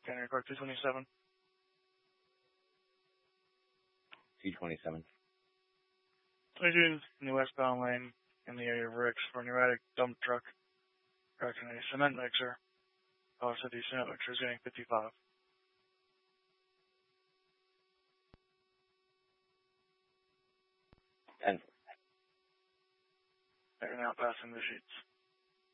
Can you record 227? 227. Legion in the westbound lane in the area of Ricks for a pneumatic dump truck tracking a cement mixer. Also, the cement mixer is getting 55. 10. They're now passing the sheets.